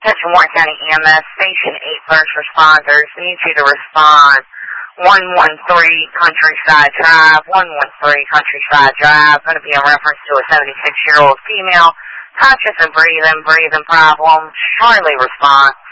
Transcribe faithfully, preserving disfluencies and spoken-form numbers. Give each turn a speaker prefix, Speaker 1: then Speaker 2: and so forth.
Speaker 1: Attention Warren County E M S, Station eight first responders, need you to respond. one one three Countryside Drive, one one three Countryside Drive, going to be in reference to a seventy-six-year-old female, conscious and breathing, breathing problems. Charlie, respond.